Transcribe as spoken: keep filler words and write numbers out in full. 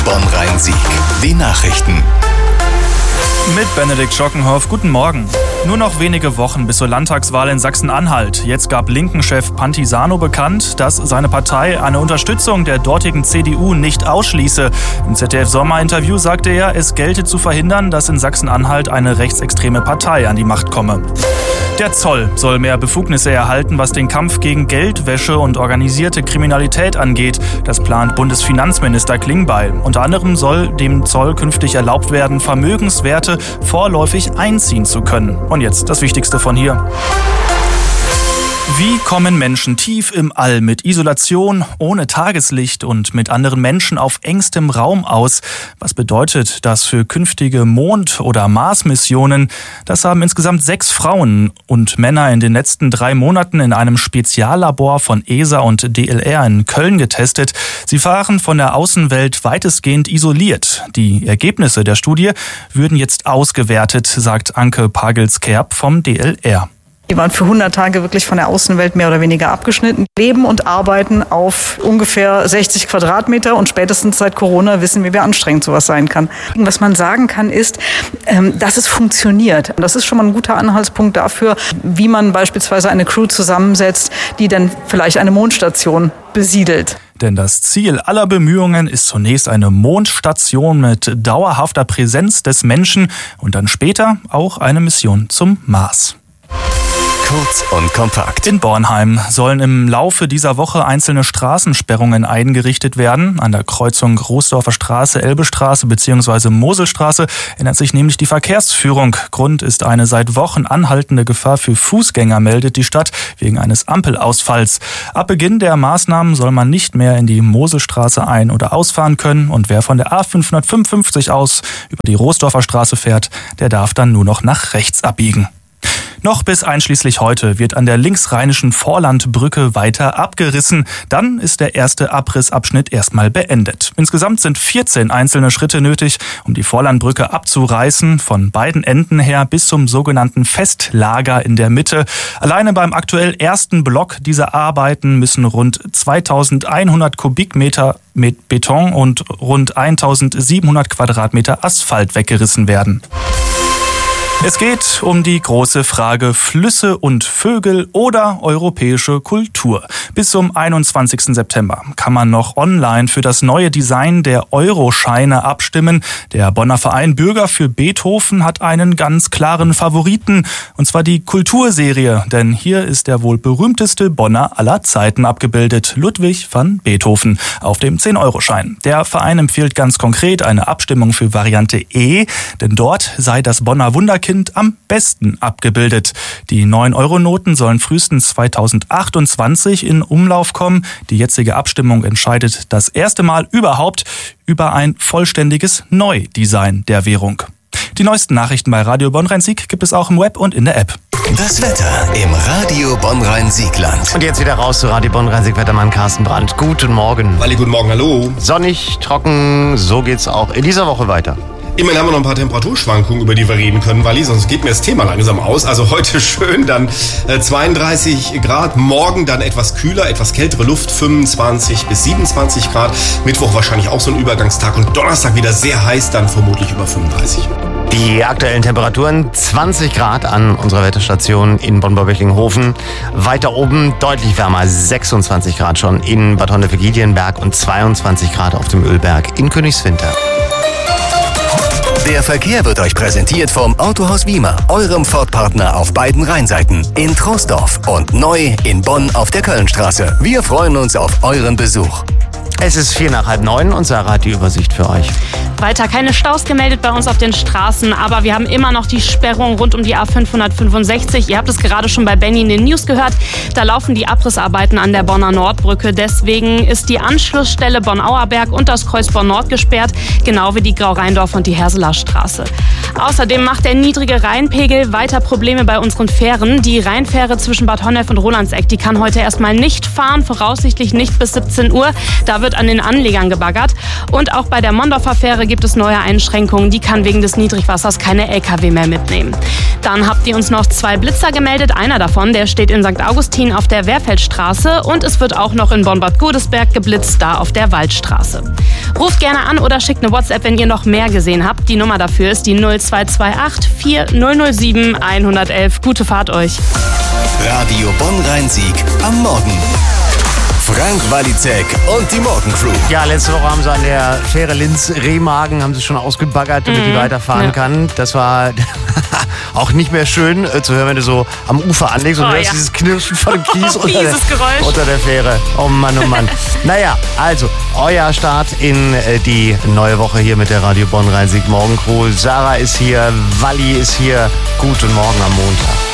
Bonn-Rhein-Sieg. Die Nachrichten. Mit Benedikt Schockenhoff, guten Morgen. Nur noch wenige Wochen bis zur Landtagswahl in Sachsen-Anhalt. Jetzt gab Linken-Chef Pantisano bekannt, dass seine Partei eine Unterstützung der dortigen C D U nicht ausschließe. Im Z D F-Sommerinterview sagte er, es gelte zu verhindern, dass in Sachsen-Anhalt eine rechtsextreme Partei an die Macht komme. Der Zoll soll mehr Befugnisse erhalten, was den Kampf gegen Geldwäsche und organisierte Kriminalität angeht. Das plant Bundesfinanzminister Klingbeil. Unter anderem soll dem Zoll künftig erlaubt werden, Vermögenswerte vorläufig einziehen zu können. Und jetzt das Wichtigste von hier. Wie kommen Menschen tief im All mit Isolation, ohne Tageslicht und mit anderen Menschen auf engstem Raum aus? Was bedeutet das für künftige Mond- oder Mars-Missionen? Das haben insgesamt sechs Frauen und Männer in den letzten drei Monaten in einem Speziallabor von E S A und D L R in Köln getestet. Sie waren von der Außenwelt weitestgehend isoliert. Die Ergebnisse der Studie würden jetzt ausgewertet, sagt Anke Pagels-Kerb vom D L R. Die waren für hundert Tage wirklich von der Außenwelt mehr oder weniger abgeschnitten, leben und arbeiten auf ungefähr sechzig Quadratmeter und spätestens seit Corona wissen wir, wie anstrengend sowas sein kann. Was man sagen kann ist, dass es funktioniert. Das ist schon mal ein guter Anhaltspunkt dafür, wie man beispielsweise eine Crew zusammensetzt, die dann vielleicht eine Mondstation besiedelt. Denn das Ziel aller Bemühungen ist zunächst eine Mondstation mit dauerhafter Präsenz des Menschen und dann später auch eine Mission zum Mars. Kurz und kompakt. In Bornheim sollen im Laufe dieser Woche einzelne Straßensperrungen eingerichtet werden. An der Kreuzung Großdorfer Straße, Elbestraße bzw. Moselstraße ändert sich nämlich die Verkehrsführung. Grund ist eine seit Wochen anhaltende Gefahr für Fußgänger, meldet die Stadt wegen eines Ampelausfalls. Ab Beginn der Maßnahmen soll man nicht mehr in die Moselstraße ein- oder ausfahren können. Und wer von der A fünfhundertfünfundfünfzig aus über die Großdorfer Straße fährt, der darf dann nur noch nach rechts abbiegen. Noch bis einschließlich heute wird an der linksrheinischen Vorlandbrücke weiter abgerissen. Dann ist der erste Abrissabschnitt erstmal beendet. Insgesamt sind vierzehn einzelne Schritte nötig, um die Vorlandbrücke abzureißen, von beiden Enden her bis zum sogenannten Festlager in der Mitte. Alleine beim aktuell ersten Block dieser Arbeiten müssen rund zweitausendeinhundert Kubikmeter mit Beton und rund eintausendsiebenhundert Quadratmeter Asphalt weggerissen werden. Es geht um die große Frage Flüsse und Vögel oder europäische Kultur. Bis zum einundzwanzigsten September kann man noch online für das neue Design der Euroscheine abstimmen. Der Bonner Verein Bürger für Beethoven hat einen ganz klaren Favoriten, und zwar die Kulturserie. Denn hier ist der wohl berühmteste Bonner aller Zeiten abgebildet, Ludwig van Beethoven, auf dem zehn-Euro-Schein. Der Verein empfiehlt ganz konkret eine Abstimmung für Variante E, denn dort sei das Bonner Wunderkind am besten abgebildet. Die neun-Euro-Noten sollen frühestens zweitausendachtundzwanzig in Umlauf kommen. Die jetzige Abstimmung entscheidet das erste Mal überhaupt über ein vollständiges Neudesign der Währung. Die neuesten Nachrichten bei Radio Bonn-Rhein-Sieg gibt es auch im Web und in der App. Das Wetter im Radio Bonn-Rhein-Siegland. Und jetzt wieder raus zu Radio Bonn-Rhein-Sieg-Wettermann Carsten Brandt. Guten Morgen. Walli, guten Morgen, hallo. Sonnig, trocken, so geht's auch in dieser Woche weiter. Immerhin haben wir noch ein paar Temperaturschwankungen, über die wir reden können, Walli, sonst geht mir das Thema langsam aus. Also heute schön dann äh, zweiunddreißig Grad, morgen dann etwas kühler, etwas kältere Luft, fünfundzwanzig bis siebenundzwanzig Grad. Mittwoch wahrscheinlich auch so ein Übergangstag und Donnerstag wieder sehr heiß, dann vermutlich über fünfunddreißig. Die aktuellen Temperaturen zwanzig Grad an unserer Wetterstation in Bonn-Böblinghofen. Weiter oben deutlich wärmer, sechsundzwanzig Grad schon in Bad Honnef-Giedienberg und zweiundzwanzig Grad auf dem Ölberg in Königswinter. Der Verkehr wird euch präsentiert vom Autohaus Wiemer, eurem Ford-Partner auf beiden Rheinseiten, in Troisdorf und neu in Bonn auf der Kölnstraße. Wir freuen uns auf euren Besuch. Es ist vier nach halb neun und Sarah hat die Übersicht für euch. Weiter keine Staus gemeldet bei uns auf den Straßen, aber wir haben immer noch die Sperrung rund um die A fünfhundertfünfundsechzig. Ihr habt es gerade schon bei Benny in den News gehört. Da laufen die Abrissarbeiten an der Bonner Nordbrücke. Deswegen ist die Anschlussstelle Bonn-Auerberg und das Kreuz Bonn-Nord gesperrt, genau wie die Grau-Rheindorf und die Herseler Straße. Außerdem macht der niedrige Rheinpegel weiter Probleme bei unseren Fähren. Die Rheinfähre zwischen Bad Honnef und Rolandseck, die kann heute erstmal nicht fahren, voraussichtlich nicht bis siebzehn Uhr. Da wird an den Anlegern gebaggert. Und auch bei der Mondorfer Fähre gibt es neue Einschränkungen. Die kann wegen des Niedrigwassers keine L K W mehr mitnehmen. Dann habt ihr uns noch zwei Blitzer gemeldet. Einer davon, der steht in Sankt Augustin auf der Wehrfeldstraße und es wird auch noch in Bonn-Bad Godesberg geblitzt, da auf der Waldstraße. Ruft gerne an oder schickt eine WhatsApp, wenn ihr noch mehr gesehen habt. Die Nummer dafür ist die null zwei zwei acht vier null null sieben eins eins eins. Gute Fahrt euch. Radio Bonn-Rhein-Sieg am Morgen. Frank Walizek und die Morgencrew. Ja, letzte Woche haben sie an der Fähre Linz-Remagen haben sie schon ausgebaggert, damit mhm. die weiterfahren ja. kann. Das war auch nicht mehr schön äh, zu hören, wenn du so am Ufer anlegst und oh, hörst ja. dieses Knirschen von dem Kies unter, der, unter der Fähre. Oh Mann, oh Mann. Naja, also euer Start in äh, die neue Woche hier mit der Radio Bonn-Rhein-Sieg Morgencrew. Sarah ist hier, Walli ist hier. Guten Morgen am Montag.